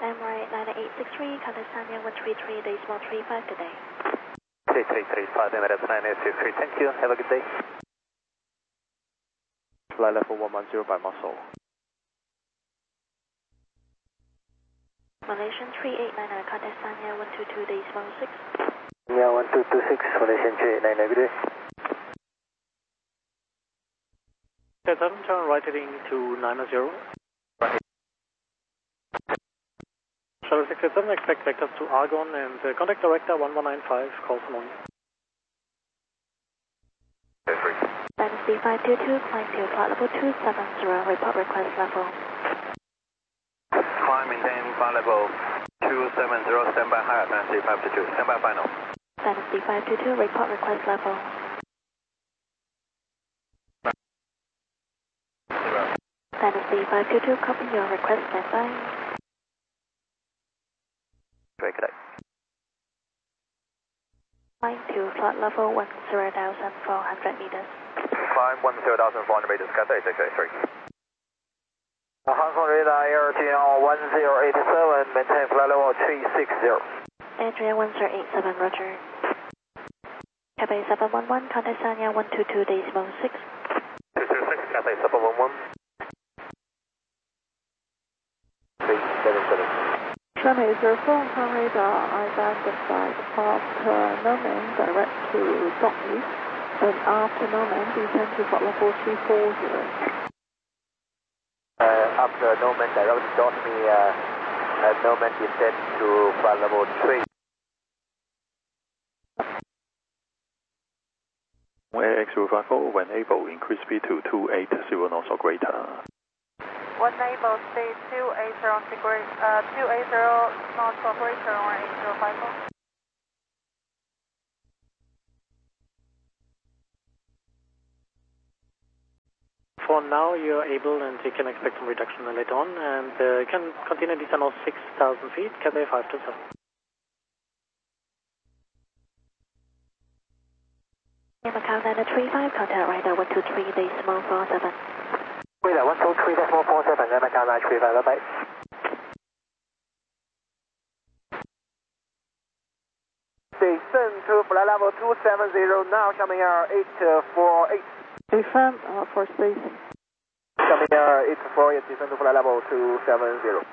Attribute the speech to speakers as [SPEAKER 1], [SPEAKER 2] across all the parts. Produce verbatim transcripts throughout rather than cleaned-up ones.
[SPEAKER 1] Emirates nine eight six three, contact Sanya one three three, decimal three five today.
[SPEAKER 2] three three three five, Emirates nine eight six three, thank you, have a good day. Fly level one one zero by muscle.
[SPEAKER 1] Malaysian three eight nine nine, contact Sanya one two two, decimal six.
[SPEAKER 2] Yeah, one two two six, Malaysian three eight nine nine, good day.
[SPEAKER 3] seven, turn right heading to nine zero. Shuttle six eight seven, expect vectors to Argon and uh, contact director one one nine five, call for morning.
[SPEAKER 1] Dynasty five two two, climb to flight level two seven zero, report request level.
[SPEAKER 2] Climb, maintain flight level two seven zero, standby high, Dynasty five two two, standby final.
[SPEAKER 1] Dynasty five two two, report request level.
[SPEAKER 2] Zero.
[SPEAKER 1] Dynasty five two two, copy your request, standby.
[SPEAKER 2] Great, good day.
[SPEAKER 1] Climb to flight level one zero thousand four hundred meters.
[SPEAKER 2] Climb one zero thousand four hundred meters, Cathay six eight three. Hong Kong radar Air T L one zero eight seven, maintain flight level three six zero.
[SPEAKER 1] Adrian one zero eight seven, roger. Cathay seven one one, contact Sanya one two two, decimal six.
[SPEAKER 2] two two six, Cathay seven one one. three seven seven.
[SPEAKER 4] Runway zero four, Hong Kong radar identified after Nomen direct to dot east, and after Nomen descend to flight level three four zero.
[SPEAKER 2] Uh, after Nomen direct to dot me, uh, uh, Nomen descend to flight level three.
[SPEAKER 5] A X zero five four, when able, increase speed to two eight zero knots or greater.
[SPEAKER 6] One able, speed two eight zero, uh, two eight zero knots or greater on eight zero five four.
[SPEAKER 3] For now, you're able and you can expect some reduction later on, and uh, you can continue descent of six thousand feet, Cathay five two seven.
[SPEAKER 1] Macau nine three five, contact radar one two three, decimal four seven.
[SPEAKER 2] Radar one two three, decimal four seven, Macau nine three five, bye bye. Descend to flight level two seven zero, now coming air eight four eight.
[SPEAKER 4] Affirm uh, for station.
[SPEAKER 2] Coming air eight four eight, descend to flight level two seven zero.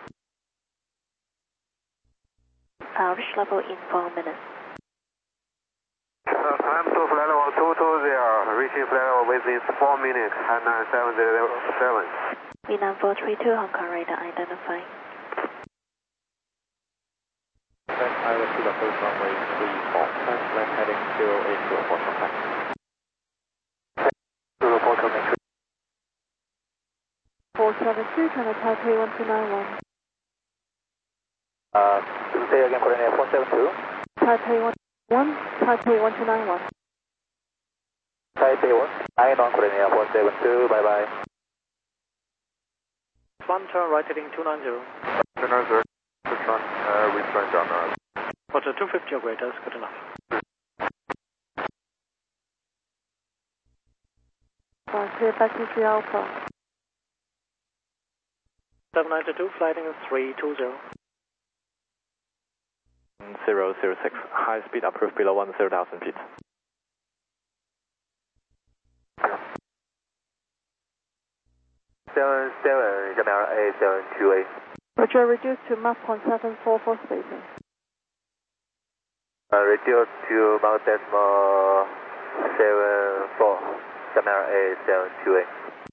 [SPEAKER 1] Uh, reach level in four minutes.
[SPEAKER 2] Uh, climb to flight level two two zero, reaching flight level within four minutes, Hainan seven zero seven.
[SPEAKER 1] Vietnam four three two, Hong Kong radar identifying.
[SPEAKER 5] I will see the first runway three four, turn left heading zero eight zero for contact.
[SPEAKER 2] Zero four coming three.
[SPEAKER 4] four seven two, contact Taipei one two nine one.
[SPEAKER 2] Uh, say again, coordinate four seven two.
[SPEAKER 4] Taipei one one, Taipei one two nine one.
[SPEAKER 2] Taipei one, nine on coordinate four seven two, bye bye.
[SPEAKER 3] One, turn right heading two nine zero.
[SPEAKER 5] two nine zero, return, uh, return down now.
[SPEAKER 3] Roger, two fifty or greater is good enough.
[SPEAKER 4] Uh, clear back to three Alpha.
[SPEAKER 3] seven nine two, flighting is three two zero.
[SPEAKER 5] zero zero six, high speed approved below one zero thousand feet.
[SPEAKER 2] seven seven, coming air eight seven two eight.
[SPEAKER 4] Roger, reduced to Mach point seven four for spacing.
[SPEAKER 2] Uh, reduced to Mount Decimal seven four, coming air eight seven two eight.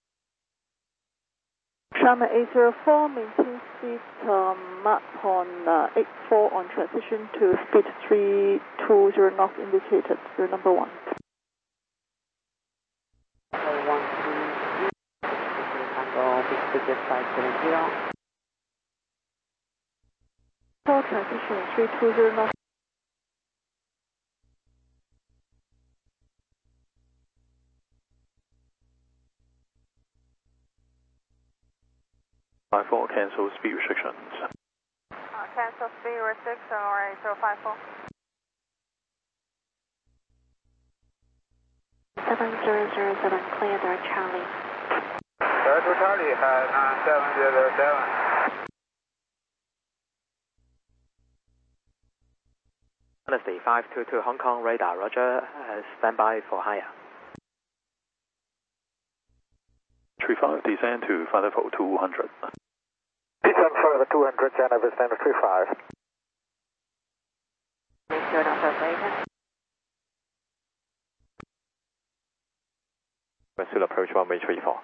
[SPEAKER 4] Sharma eight zero four, maintain speed um, Mach point uh, eight four on transition to speed three two zero knots indicated, your number one.
[SPEAKER 6] one two three, Tango, big ticket five seven zero.
[SPEAKER 4] For transition three two zero knots.
[SPEAKER 5] five four, cancel speed restrictions.
[SPEAKER 6] Uh, cancel speed restriction or eight zero five four.
[SPEAKER 1] seven zero zero seven, clear there, Charlie.
[SPEAKER 2] Delta Charlie, Hainan seven zero seven.
[SPEAKER 7] Dynasty five two two Hong Kong radar, roger, uh, stand by for higher.
[SPEAKER 8] three five, descend to flight level two hundred.
[SPEAKER 2] Descend flight level two hundred, China descend to three five.
[SPEAKER 6] Turn off operation.
[SPEAKER 5] Pursuit approach runway three four.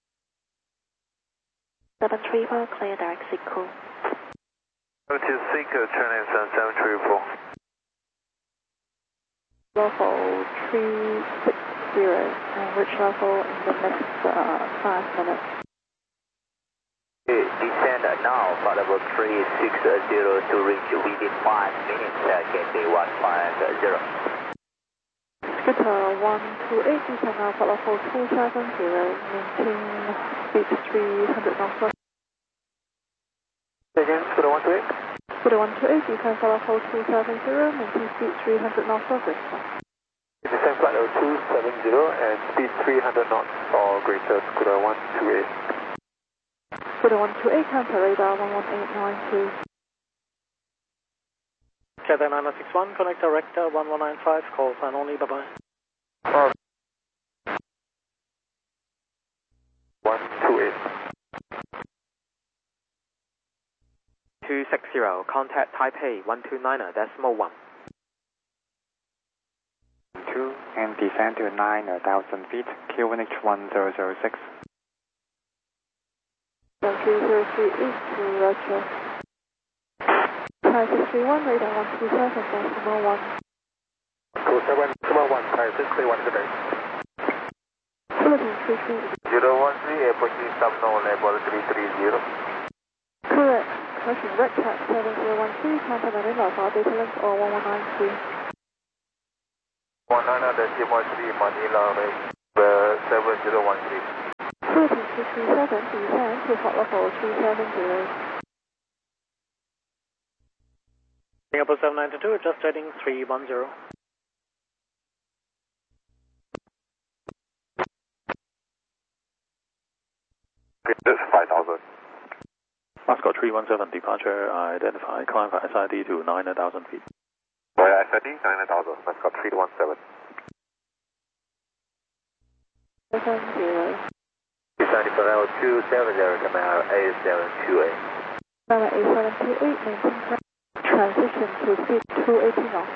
[SPEAKER 1] seven three four, clear direct Sequel.
[SPEAKER 2] seven two six, China seven three four.
[SPEAKER 4] Level three six zero, and reach level in the next uh, five minutes.
[SPEAKER 2] Descend now, flight level three six zero to reach within five minutes, uh, Gateway one five zero.
[SPEAKER 4] Scooter one two eight, descend now, flight level two seven zero, maintain speed three hundred knots.
[SPEAKER 2] Again, Scooter one two eight.
[SPEAKER 4] Scooter one two eight, descend flight level two seven zero, maintain speed three hundred knots or greater.
[SPEAKER 2] Descend flight level two seven zero and speed three hundred knots or greater, Scooter one two eight.
[SPEAKER 4] Scooter one two eight, counter radar one one eight nine two.
[SPEAKER 3] Cathay nine six one, connect director one one nine five, call sign only, bye bye.
[SPEAKER 2] Oh. one two eight.
[SPEAKER 7] two six zero, contact Taipei one two nine decimal one.
[SPEAKER 5] two and descend to nine thousand feet, Q N H one zero zero six.
[SPEAKER 4] three zero three eight to roger. Thai six three one, radar one two seven, decimal one.
[SPEAKER 2] two seven decimal one, Thai six three one today.
[SPEAKER 4] Philippines three three.
[SPEAKER 2] zero one three, approaching subno level three three zero.
[SPEAKER 4] Correct. Approaching red track seven zero one three, counter Manila, for data link or one one nine three.
[SPEAKER 2] one nine decimal three, Manila, seven zero one three.
[SPEAKER 4] Philippines two three seven, descend to flight level three seven zero.
[SPEAKER 3] Singapore seven nine two, just heading three one zero.
[SPEAKER 2] This is five thousand.
[SPEAKER 8] Moscow three one seven, departure, identify, climb for S I D to nine thousand feet.
[SPEAKER 2] Boy, S I D, nine thousand, Moscow three one seven.
[SPEAKER 4] seven zero.
[SPEAKER 2] Descending for level two seven zero, Camaro A seven two eight.
[SPEAKER 4] Camaro A seven two eight, maintain transition to speed two eighty knots.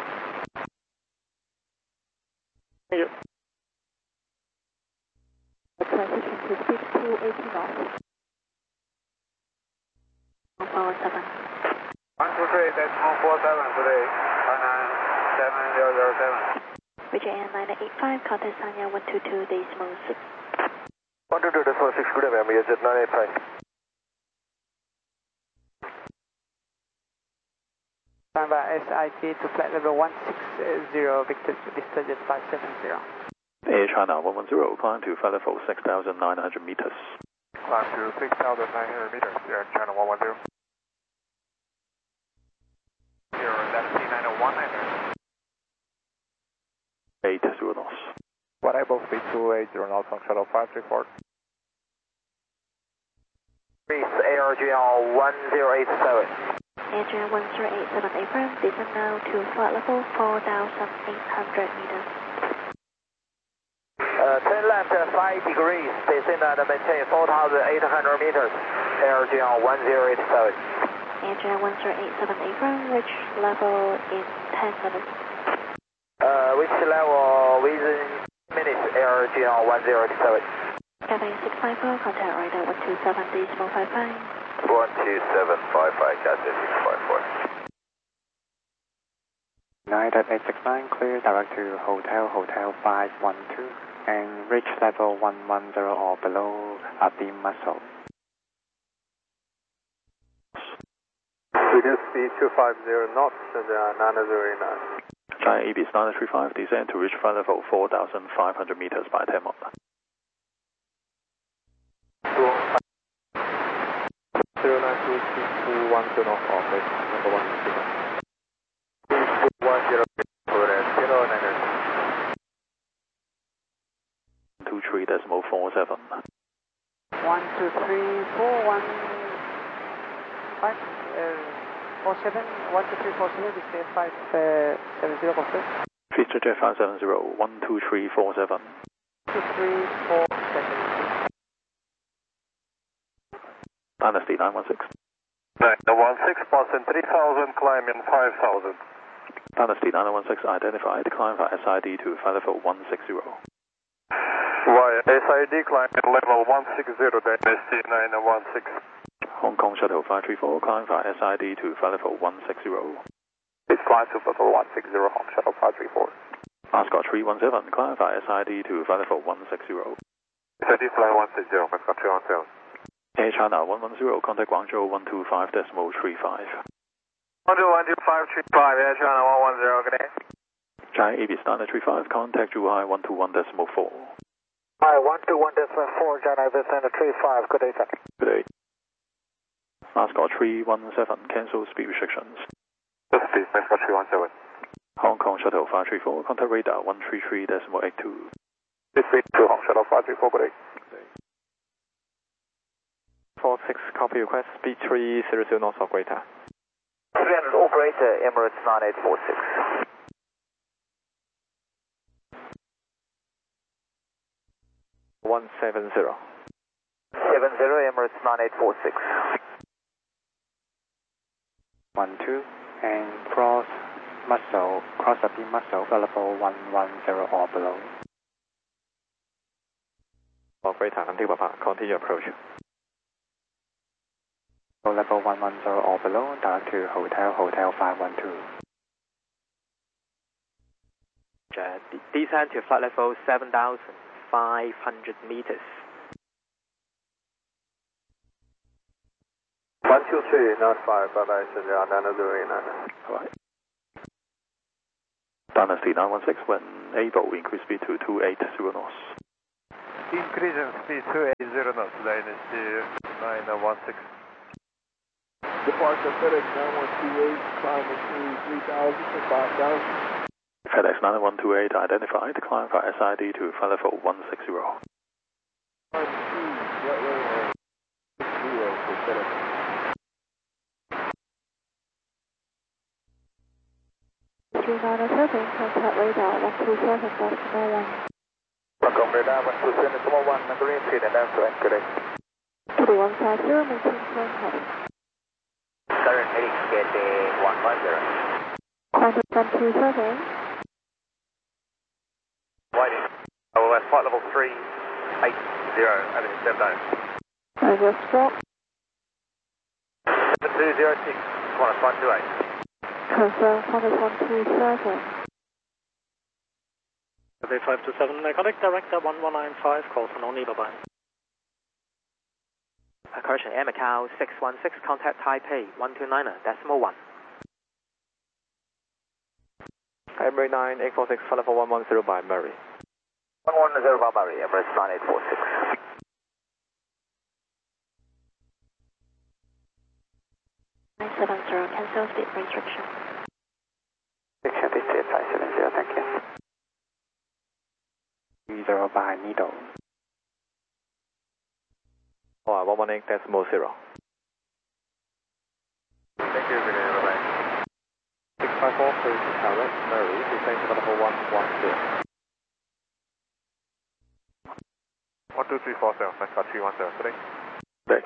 [SPEAKER 3] Thank you.
[SPEAKER 4] Transition to speed two eighty knots.
[SPEAKER 1] Power seven.
[SPEAKER 2] one two three, decimal four seven today, China seven zero zero seven.
[SPEAKER 1] Richard Air nine eight five, contact Sanya one two two, decimal six.
[SPEAKER 2] one two two, decimal six, good evening, is it nine eight five?
[SPEAKER 9] Standby S I T to flight level one six zero, Victor Sturgeon five seven zero.
[SPEAKER 8] Air China one one zero, climb to flight level six thousand nine hundred meters.
[SPEAKER 2] Climb to six thousand nine hundred meters, Air China one one zero. Here, that's T nine oh one,
[SPEAKER 8] eight zero knots.
[SPEAKER 5] Variable speed two eight zero knots on shuttle five three four.
[SPEAKER 2] Greece, A R G L one zero eight seven.
[SPEAKER 1] Air one zero eight seven, Abrams, descend now to flight level four thousand eight hundred meters.
[SPEAKER 2] Uh, turn left uh, five degrees, descend and maintain four thousand eight hundred meters, A R G L one zero eight seven.
[SPEAKER 1] Air one zero eight seven, Abrams, reach level in ten minutes.
[SPEAKER 2] Uh, which level within minutes, A R G L one zero eight seven.
[SPEAKER 1] Cathay six five four, contact radar one two seven, decimal five five.
[SPEAKER 2] one two seven five five, Cathay six five four.
[SPEAKER 5] nine eight six nine, clear direct to Hotel Hotel five one two and reach level one one zero or below at the muscle.
[SPEAKER 2] Reduce speed two five zero knots and uh, nine zero nine.
[SPEAKER 8] China Ibis nine three five, descend to reach flight level four thousand five hundred meters by ten Mach.
[SPEAKER 5] zero nine two three two one zero North office, number one zero.
[SPEAKER 2] one zero zero nine.
[SPEAKER 8] two three decimal four seven.
[SPEAKER 9] one two three four one five. Uh, four seven, one two three four seven, display five seven zero, confirm.
[SPEAKER 8] Feature jet five seven zero, one two three four seven.
[SPEAKER 9] two three four seven.
[SPEAKER 8] Dynasty nine one six.
[SPEAKER 2] nine one six, passing three thousand, climbing five thousand.
[SPEAKER 8] Dynasty nine one six, identified, climb for S I D to flight level one six zero.
[SPEAKER 2] Via S I D, climbing level one six zero, Dynasty nine one six.
[SPEAKER 8] Hong Kong Shuttle five three four, climb for S I D to flight level one six zero.
[SPEAKER 2] It's climb to level one six zero, Hong Shuttle five three four.
[SPEAKER 8] Mascot three one seven, climb for S I D to flight level one six zero.
[SPEAKER 2] S I D flight one six zero, Mascot three one seven.
[SPEAKER 8] Air China one one zero, contact Guangzhou one two five decimal three five.
[SPEAKER 2] Guangzhou one two five three five, Air China one one zero, good day.
[SPEAKER 8] China A B Standard three five, contact Zhuhai one two one decimal four.
[SPEAKER 2] Hi, one two one decimal four, China A B Standard three five, good day, sir.
[SPEAKER 8] Good day. Mascot three one seven, cancel speed restrictions.
[SPEAKER 2] This is Mascot three one seven.
[SPEAKER 8] Hong Kong Shuttle five three four, contact radar one three three decimal eight two.
[SPEAKER 2] This is to Hong Shuttle five three four, good day.
[SPEAKER 7] four six, copy request, speed three zero zero north of Greater.
[SPEAKER 2] three hundred operator, Emirates nine eight four six.
[SPEAKER 7] one seven zero.
[SPEAKER 2] seven zero, Emirates nine eight four six.
[SPEAKER 5] one two, and cross muscle, cross the beam muscle, level one one zero or below.
[SPEAKER 7] Oh, Greater, Antigua Park, continue approach.
[SPEAKER 5] So level one one zero or below, direct to Hotel, Hotel five one two.
[SPEAKER 7] Uh, descend to flight level seven thousand five hundred meters.
[SPEAKER 2] one two three, not five, bye bye, Shenzhen, nine zero eight nine.
[SPEAKER 8] Alright. Dynasty nine one six, when able, increase speed to two eight zero knots.
[SPEAKER 2] Increasing speed two eight zero knots, Dynasty nine one six.
[SPEAKER 10] Departure FedEx nine one two eight, climbing through three thousand to five thousand.
[SPEAKER 8] FedEx nine one two eight, identified, climb for S I D to flight level one six zero.
[SPEAKER 10] one two, right runway six zero for FedEx.
[SPEAKER 4] three nine seven, contact radar one two seven decimal one.
[SPEAKER 2] Welcome radar one two seven decimal one, green feed and answer and correct.
[SPEAKER 4] three one five zero, maintain current heading.
[SPEAKER 2] Current heading, get one one zero.
[SPEAKER 4] Contact one two seven.
[SPEAKER 2] Waiting. Oh, that's flight level three eight zero, having step down.
[SPEAKER 4] Over stop.
[SPEAKER 2] seven two zero six, one one two eight.
[SPEAKER 4] Confirm contact one two seven.
[SPEAKER 3] Bay five two seven, uh, contact director one one nine five, calls on only, bye bye.
[SPEAKER 7] Correction, Air Macau six one six, contact Taipei one two nine decimal one. Emirates nine eight four six, flight level one one zero by Murray.
[SPEAKER 2] one one zero by Murray, Emirates nine eight four six.
[SPEAKER 1] nine seven zero, cancel speed restriction.
[SPEAKER 5] Section district five seven zero, thank you. Zero by Needle.
[SPEAKER 7] Oh, one one eight decimal zero.
[SPEAKER 2] Thank you, good day, bye bye.
[SPEAKER 7] six five four, please direct Murray, descend to level one one zero.
[SPEAKER 2] one two three four seven, Mascot three one seven, today.
[SPEAKER 8] Day.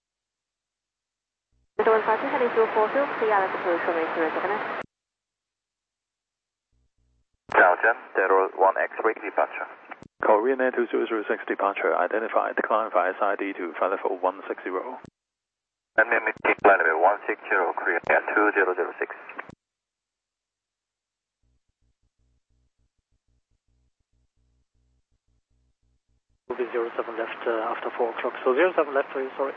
[SPEAKER 1] The one five two heading zero four two, clear out the position rate zero seven nine.
[SPEAKER 2] Zhaojian, Delta one X-ray departure.
[SPEAKER 8] Korean Air two zero zero six departure, identified, climb for S I D to flight level one six zero.
[SPEAKER 2] And then flight level one six zero, Korean Air two zero zero six.
[SPEAKER 3] Will be zero seven left uh, after four o'clock, so zero seven left for you, sorry.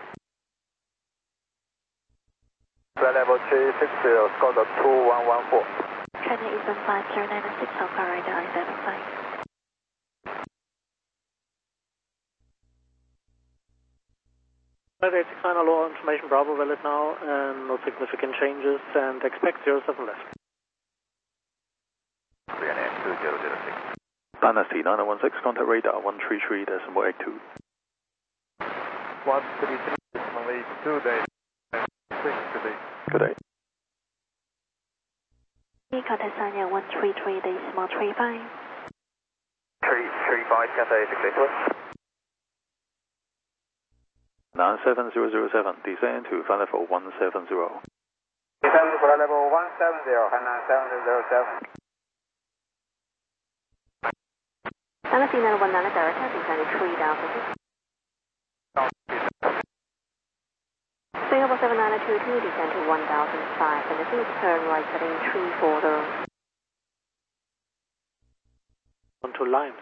[SPEAKER 2] Flight level three six zero, Scott two one one four.
[SPEAKER 1] China Eastern five zero nine six, Alpha radar identified.
[SPEAKER 3] five eight six nine, low information, Bravo valid now, and no significant changes, and expect zero seven left.
[SPEAKER 2] Korean Air two zero zero six.
[SPEAKER 8] Dynasty nine one six, contact radar one three three decimal eight two.
[SPEAKER 2] one three three decimal eight two, day. six, good day.
[SPEAKER 8] Good day.
[SPEAKER 1] contact Sanya one three three decimal three five.
[SPEAKER 2] three three five, Cathay six eight one.
[SPEAKER 8] nine seven zero zero seven, descend to flight level one seven zero.
[SPEAKER 9] Descend to flight level one seven zero, nine seven zero seven.
[SPEAKER 1] Galaxy nine one nine Delta, descend to three thousand feet. Singapore seven nine two two, descend to one thousand five hundred feet, turn right heading three forty.
[SPEAKER 3] On to Limes.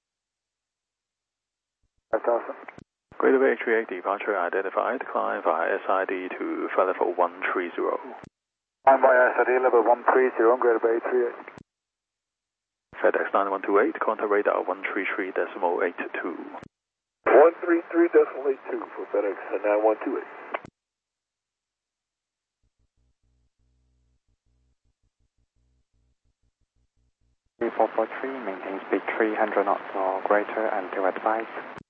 [SPEAKER 10] five thousand.
[SPEAKER 8] Greater Bay three eight departure identified, climb via S I D to flight level one three zero.
[SPEAKER 10] Climb via S I D level one three zero, Greater Bay three eight.
[SPEAKER 8] FedEx nine one two eight, contact radar one three three decimal eight two.
[SPEAKER 10] one three three decimal eight two for FedEx nine one two eight.
[SPEAKER 5] three four four three, maintain speed three hundred knots or greater until advised.